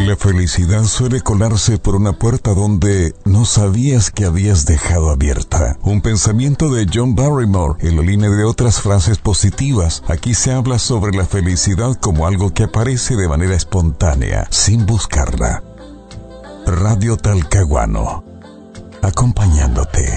La felicidad suele colarse por una puerta donde no sabías que habías dejado abierta. Un pensamiento de John Barrymore en la línea de otras frases positivas. Aquí se habla sobre la felicidad como algo que aparece de manera espontánea, sin buscarla. Radio Talcahuano, acompañándote.